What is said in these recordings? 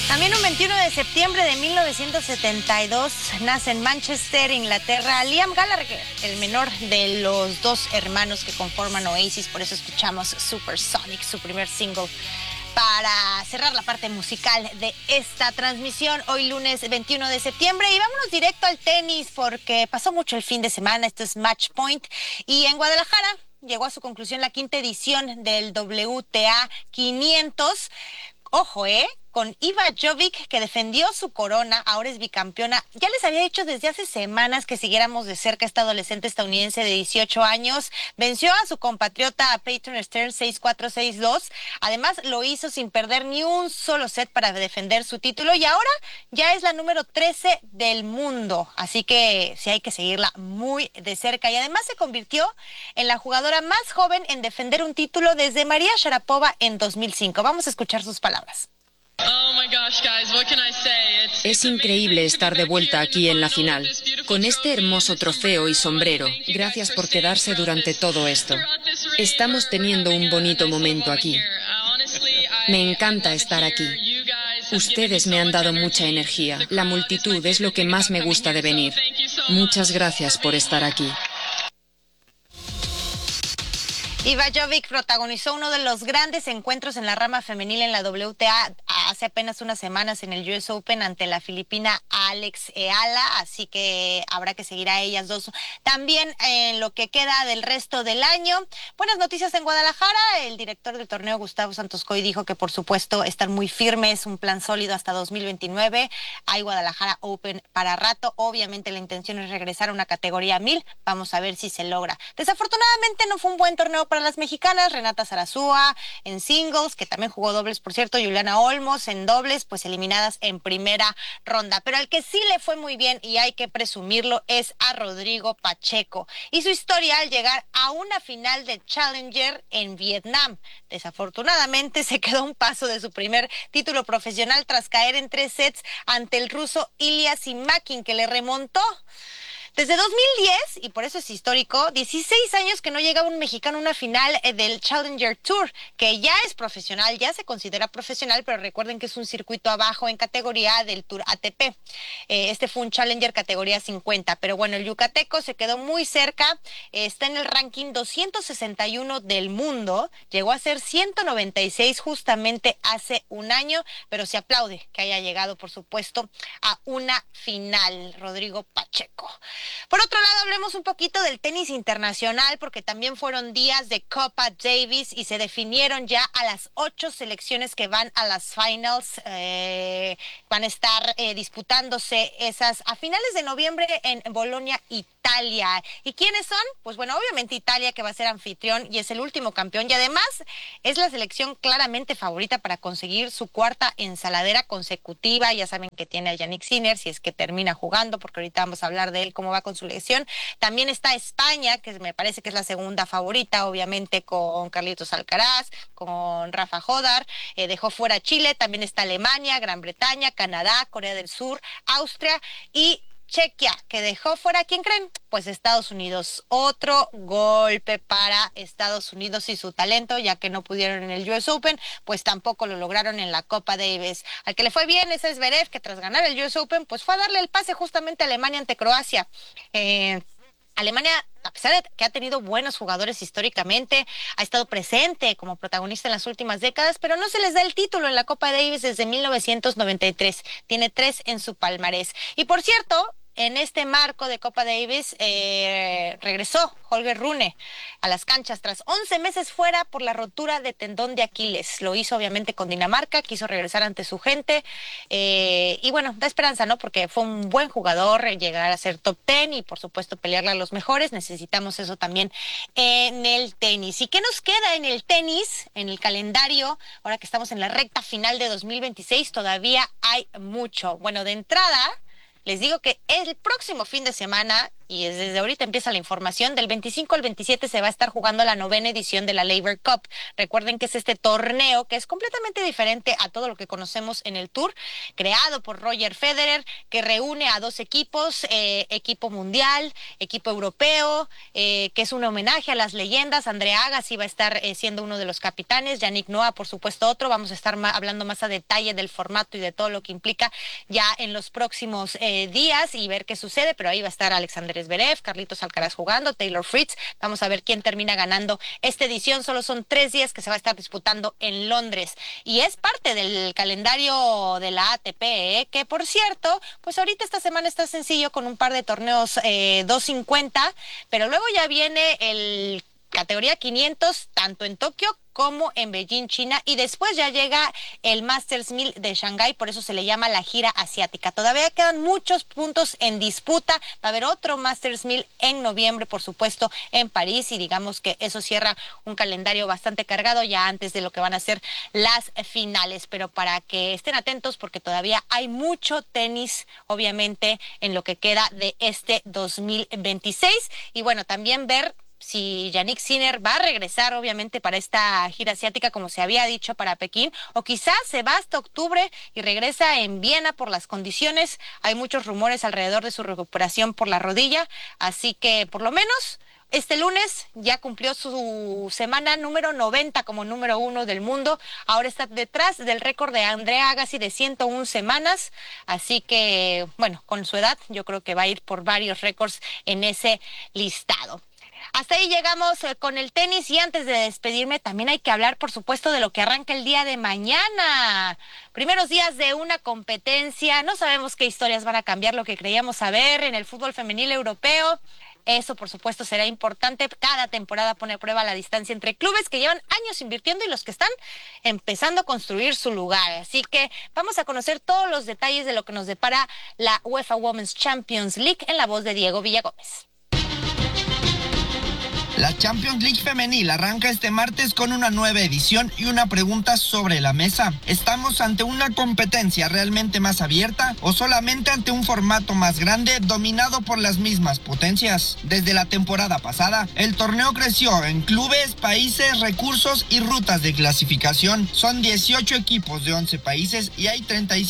También un 21 de septiembre de 1972 nace en Manchester, Inglaterra, Liam Gallagher, el menor de los dos hermanos que conforman Oasis. Por eso escuchamos Supersonic, su primer single, para cerrar la parte musical de esta transmisión hoy lunes 21 de septiembre. Y vámonos directo al tenis porque pasó mucho el fin de semana. Esto es Match Point y en Guadalajara llegó a su conclusión la quinta edición del WTA 500. Ojo, con Iva Jovic, que defendió su corona, ahora es bicampeona. Ya les había dicho desde hace semanas que siguiéramos de cerca a esta adolescente estadounidense de 18 años. Venció a su compatriota Peyton Stearns 6-4, 6-2. Además, lo hizo sin perder ni un solo set para defender su título. Y ahora ya es la número 13 del mundo. Así que sí hay que seguirla muy de cerca. Y además se convirtió en la jugadora más joven en defender un título desde María Sharapova en 2005. Vamos a escuchar sus palabras. Es increíble estar de vuelta aquí en la final, con este hermoso trofeo y sombrero. Gracias por quedarse durante todo esto. Estamos teniendo un bonito momento aquí. Me encanta estar aquí. Ustedes me han dado mucha energía. La multitud es lo que más me gusta de venir. Muchas gracias por estar aquí. Iva Jovic protagonizó uno de los grandes encuentros en la rama femenil en la WTA hace apenas unas semanas en el US Open ante la filipina Alex Eala, así que habrá que seguir a ellas dos también en lo que queda del resto del año. Buenas noticias en Guadalajara. El director del torneo, Gustavo Santos Coy, dijo que por supuesto están muy firmes, un plan sólido hasta 2029. Hay Guadalajara Open para rato. Obviamente la intención es regresar a una categoría 1000. Vamos a ver si se logra. Desafortunadamente no fue un buen torneo para las mexicanas. Renata Zarazúa en singles, que también jugó dobles, por cierto, Juliana Olmos en dobles, pues eliminadas en primera ronda. Pero al que sí le fue muy bien, y hay que presumirlo, es a Rodrigo Pacheco y su historia al llegar a una final de Challenger en Vietnam. Desafortunadamente se quedó a un paso de su primer título profesional tras caer en 3 sets ante el ruso Ilya Simakin, que le remontó. Desde 2010, y por eso es histórico, 16 años que no llegaba un mexicano a una final del Challenger Tour, que ya es profesional, ya se considera profesional, pero recuerden que es un circuito abajo en categoría del Tour ATP. Este fue un Challenger categoría 50, pero bueno, el yucateco se quedó muy cerca, está en el ranking 261 del mundo, llegó a ser 196 justamente hace un año, pero se aplaude que haya llegado, por supuesto, a una final, Rodrigo Pacheco. Por otro lado, hablemos un poquito del tenis internacional, porque también fueron días de Copa Davis y se definieron ya a las 8 selecciones que van a las finals. Van a estar disputándose esas a finales de noviembre en Bolonia, Italia. ¿Y quiénes son? Pues bueno, obviamente Italia, que va a ser anfitrión y es el último campeón, y además es la selección claramente favorita para conseguir su cuarta ensaladera consecutiva. Ya saben que tiene a Yannick Sinner, si es que termina jugando, porque ahorita vamos a hablar de él, cómo va con su lesión. También está España, que me parece que es la segunda favorita, obviamente con Carlitos Alcaraz, con Rafa Jodar. Dejó fuera Chile. También está Alemania, Gran Bretaña, Canadá, Corea del Sur, Austria y Chequia, que dejó fuera, ¿quién creen? Pues Estados Unidos. Otro golpe para Estados Unidos y su talento, ya que no pudieron en el US Open, pues tampoco lo lograron en la Copa Davis. Al que le fue bien es Zverev, que tras ganar el US Open, pues fue a darle el pase justamente a Alemania ante Croacia. Alemania, a pesar de que ha tenido buenos jugadores históricamente, ha estado presente como protagonista en las últimas décadas, pero no se les da el título en la Copa Davis desde 1993. Tiene 3 en su palmarés. Y por cierto, en este marco de Copa Davis regresó Holger Rune a las canchas tras 11 meses fuera por la rotura de tendón de Aquiles. Lo hizo obviamente con Dinamarca, quiso regresar ante su gente y bueno, da esperanza, ¿no? Porque fue un buen jugador, llegar a ser top 10 y por supuesto pelearle a los mejores. Necesitamos eso también en el tenis. ¿Y qué nos queda en el tenis, en el calendario? Ahora que estamos en la recta final de 2026, todavía hay mucho. Bueno, de entrada les digo que el próximo fin de semana y desde ahorita empieza la información, del 25 al 27 se va a estar jugando la 9ª edición de la Laver Cup. Recuerden que es este torneo que es completamente diferente a todo lo que conocemos en el Tour, creado por Roger Federer, que reúne a 2 equipos, equipo mundial, equipo europeo, que es un homenaje a las leyendas. André Agassi va a estar siendo uno de los capitanes, Yannick Noah, por supuesto, otro. Vamos a estar hablando más a detalle del formato y de todo lo que implica ya en los próximos días y ver qué sucede, pero ahí va a estar Alexander Zverev, Carlitos Alcaraz jugando, Taylor Fritz. Vamos a ver quién termina ganando esta edición. Solo son 3 días que se va a estar disputando en Londres y es parte del calendario de la ATP, que por cierto, pues ahorita esta semana está sencillo con un par de torneos 250, pero luego ya viene el categoría 500, tanto en Tokio como en Beijing, China, y después ya llega el Masters 1000 de Shanghái, por eso se le llama la gira asiática. Todavía quedan muchos puntos en disputa, va a haber otro Masters 1000 en noviembre, por supuesto, en París, y digamos que eso cierra un calendario bastante cargado ya antes de lo que van a ser las finales, pero para que estén atentos porque todavía hay mucho tenis, obviamente, en lo que queda de este 2026, y bueno, también ver si Jannik Sinner va a regresar, obviamente, para esta gira asiática, como se había dicho, para Pekín, o quizás se va hasta octubre y regresa en Viena por las condiciones. Hay muchos rumores alrededor de su recuperación por la rodilla, así que por lo menos este lunes ya cumplió su semana número 90 como número 1 del mundo. Ahora está detrás del récord de André Agassi de 101 semanas. Así que, bueno, con su edad yo creo que va a ir por varios récords en ese listado. Hasta ahí llegamos con el tenis y antes de despedirme también hay que hablar, por supuesto, de lo que arranca el día de mañana. Primeros días de una competencia, no sabemos qué historias van a cambiar lo que creíamos saber en el fútbol femenil europeo. Eso, por supuesto, será importante. Cada temporada pone a prueba la distancia entre clubes que llevan años invirtiendo y los que están empezando a construir su lugar. Así que vamos a conocer todos los detalles de lo que nos depara la UEFA Women's Champions League en la voz de Diego Villagómez. La Champions League femenil arranca este martes con una nueva edición y una pregunta sobre la mesa. ¿Estamos ante una competencia realmente más abierta o solamente ante un formato más grande dominado por las mismas potencias? Desde la temporada pasada, el torneo creció en clubes, países, recursos y rutas de clasificación. Son 18 equipos de 11 países y hay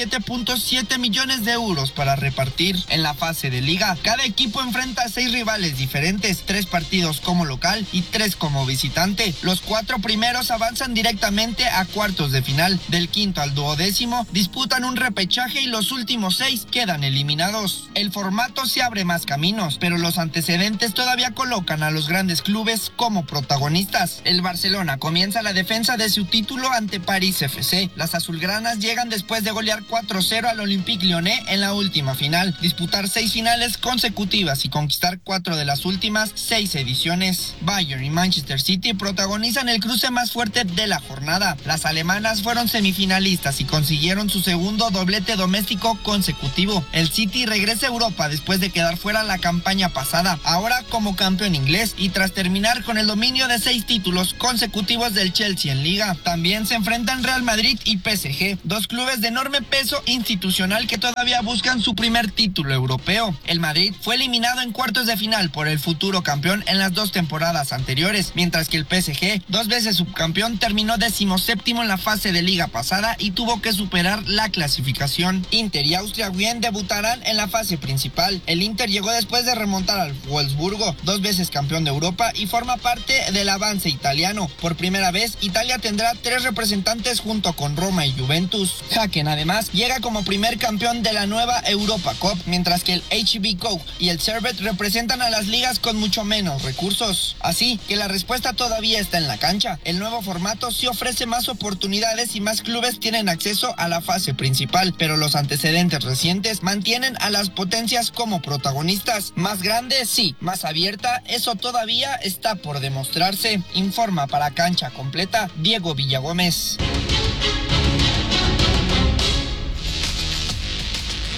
37.7 millones de euros para repartir. En la fase de liga, cada equipo enfrenta a 6 rivales diferentes, 3 partidos como local y 3 como visitante. Los 4 primeros avanzan directamente a cuartos de final. Del quinto al 12º disputan un repechaje y los últimos 6 quedan eliminados. El formato se abre más caminos, pero los antecedentes todavía colocan a los grandes clubes como protagonistas. El Barcelona comienza la defensa de su título ante París FC. Las azulgranas llegan después de golear 4-0 al Olympique Lyonnais en la última final, disputar 6 finales consecutivas y conquistar 4 de las últimas 6 ediciones. Bayern y Manchester City protagonizan el cruce más fuerte de la jornada. Las alemanas fueron semifinalistas y consiguieron su segundo doblete doméstico consecutivo. El City regresa a Europa después de quedar fuera la campaña pasada, ahora como campeón inglés y tras terminar con el dominio de 6 títulos consecutivos del Chelsea en Liga. También se enfrentan Real Madrid y PSG, 2 clubes de enorme peso institucional que todavía buscan su primer título europeo. El Madrid fue eliminado en cuartos de final por el futuro campeón en las 2 temporadas anteriores, mientras que el PSG, 2 veces subcampeón, terminó 17º en la fase de liga pasada y tuvo que superar la clasificación. Inter y Austria Wien debutarán en la fase principal. El Inter llegó después de remontar al Wolfsburgo, 2 veces campeón de Europa y forma parte del avance italiano. Por primera vez, Italia tendrá 3 representantes junto con Roma y Juventus. Haken además llega como primer campeón de la nueva Europa Cup, mientras que el HB Coke y el Servette representan a las ligas con mucho menos recursos. Así que la respuesta todavía está en la cancha. El nuevo formato sí ofrece más oportunidades y más clubes tienen acceso a la fase principal, pero los antecedentes recientes mantienen a las potencias como protagonistas. Más grande, sí, más abierta, eso todavía está por demostrarse. Informa para Cancha Completa Diego Villagómez. Gracias.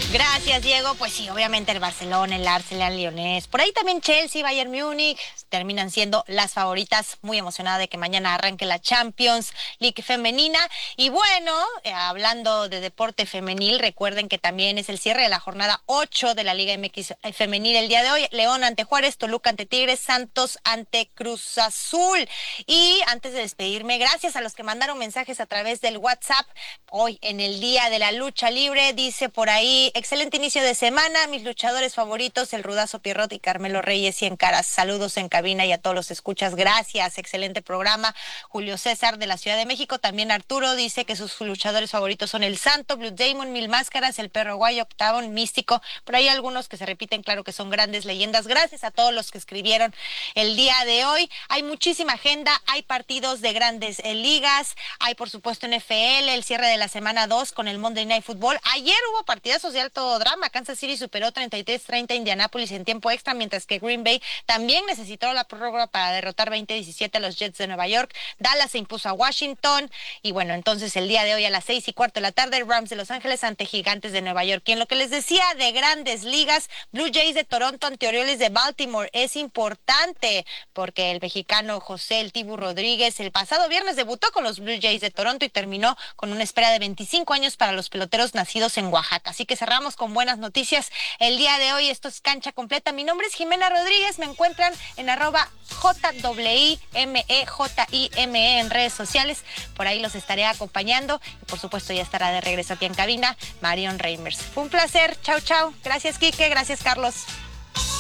Gracias, Diego. Pues sí, obviamente el Barcelona, el Arsenal, Leonés. Por ahí también Chelsea, Bayern Múnich terminan siendo las favoritas. Muy emocionada de que mañana arranque la Champions League femenina. Y bueno, hablando de deporte femenil, recuerden que también es el cierre de la jornada 8 de la Liga MX femenil el día de hoy. León ante Juárez, Toluca ante Tigres, Santos ante Cruz Azul. Y antes de despedirme, gracias a los que mandaron mensajes a través del WhatsApp. Hoy en el Día de la Lucha Libre, dice por ahí, excelente inicio de semana, mis luchadores favoritos, el Rudazo Pierrot y Carmelo Reyes 100 caras. Saludos en cabina y a todos los escuchas, gracias, excelente programa. Julio César de la Ciudad de México, también Arturo dice que sus luchadores favoritos son el Santo, Blue Demon, Mil Máscaras, el Perro Guayo, Octavón, Místico, por ahí algunos que se repiten, claro que son grandes leyendas. Gracias a todos los que escribieron el día de hoy. Hay muchísima agenda, hay partidos de grandes ligas, hay por supuesto NFL, el cierre de la semana 2 con el Monday Night Football. Ayer hubo partidazos de alto drama, Kansas City superó 33-30 a Indianapolis en tiempo extra, mientras que Green Bay también necesitó la prórroga para derrotar 20-17 a los Jets de Nueva York. Dallas se impuso a Washington y bueno, entonces el día de hoy a las 6:15 de la tarde, Rams de Los Ángeles ante Gigantes de Nueva York. Y en lo que les decía de grandes ligas, Blue Jays de Toronto ante Orioles de Baltimore es importante porque el mexicano José El Tibu Rodríguez el pasado viernes debutó con los Blue Jays de Toronto y terminó con una espera de 25 años para los peloteros nacidos en Oaxaca. Así que cerramos con buenas noticias el día de hoy. Esto es Cancha Completa. Mi nombre es Jimena Rodríguez. Me encuentran en @JWIMEJIME en redes sociales. Por ahí los estaré acompañando. Y por supuesto ya estará de regreso aquí en cabina Marion Reimers. Fue un placer. Chau, chau. Gracias, Quique. Gracias, Carlos.